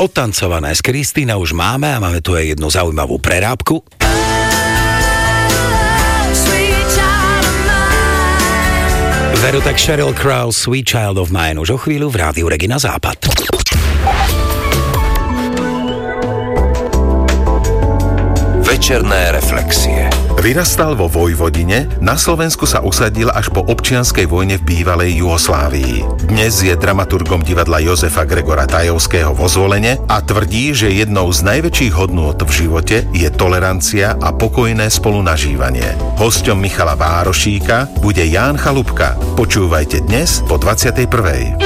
Odtancované z Kristína už máme a máme tu aj jednu zaujímavú prerábku. Veru tak Sheryl Crow, Sweet Child of Mine, už o chvíľu v rádiu Regina Západ. Večerné reflexie. Vyrastal vo Vojvodine, na Slovensku sa usadil až po občianskej vojne v bývalej Juhoslávii. Dnes je dramaturgom divadla Jozefa Gregora Tajovského vo Zvolene a tvrdí, že jednou z najväčších hodnôt v živote je tolerancia a pokojné spolunažívanie. Hosťom Michala Várošíka bude Ján Chalupka. Počúvajte dnes po 21.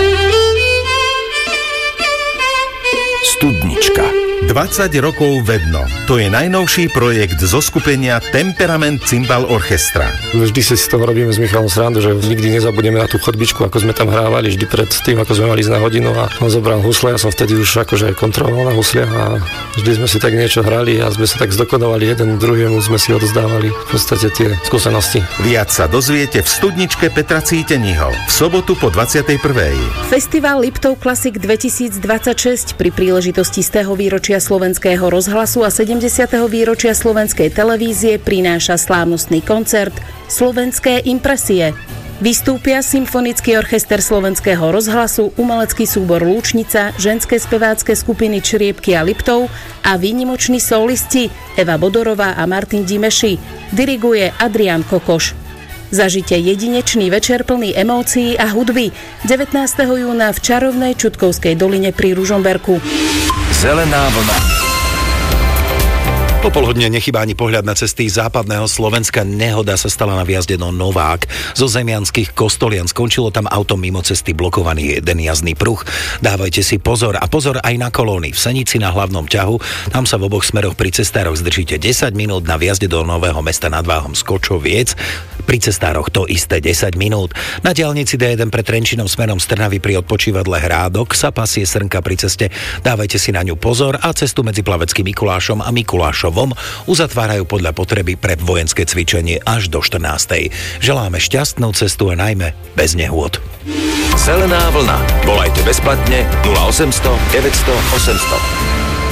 Studnička. 20 rokov vedno. To je najnovší projekt zo skupenia Temperament Cymbal Orchestra. Vždy si z toho robíme s Michalom srandu, že nikdy nezabudneme na tú chodbičku, ako sme tam hrávali, vždy pred tým, ako sme mali ísť na hodinu a on zobral husle, ja som vtedy už akože kontroloval na husliach a vždy sme si tak niečo hrali a sme sa tak zdokonovali jeden druhému, sme si odozdávali v podstate tie skúsenosti. Viac sa dozviete v studničke Petra Cíteniho v sobotu po 21. Festival Liptov Classic 2026 pri príležitosti z toho výročia Slovenského rozhlasu a 70. výročia Slovenskej televízie prináša slávnostný koncert Slovenské impresie. Vystúpia Symfonický orchester Slovenského rozhlasu, umelecký súbor Lúčnica, ženské spevácké skupiny Čriepky a Liptov a výnimoční solisti Eva Bodorová a Martin Dimeši. Diriguje Adrián Kokoš. Zažite jedinečný večer plný emócií a hudby 19. júna v čarovnej Čutkovskej doline pri Ružomberku. Zelená vlna. Popolhodne nechybá ani pohľad na cesty západného Slovenska. Nehoda sa stala na výjazde do Novák zo Zemianskych Kostolian. Skončilo tam auto mimo cesty, blokovaný jeden jazdný pruh. Dávajte si pozor a pozor aj na kolóny. V Senici na hlavnom ťahu, tam sa v oboch smeroch pri cestároch zdržíte 10 minút, na výjazde do Nového Mesta nad Váhom Skočoviec. Pri cestároch to isté 10 minút. Na diaľnici D1 pre Trenčínom smerom z Trnavy pri odpočívadle Hrádok sa pasie srnka pri ceste. Dávajte si na ňu pozor a cestu medzi Plaveckým Mikulášom a Mikulášovom uzatvárajú podľa potreby pre vojenské cvičenie až do 14. Želáme šťastnú cestu a najmä bez nehôd. Zelená vlna. Volajte bezplatne 0800 900 800.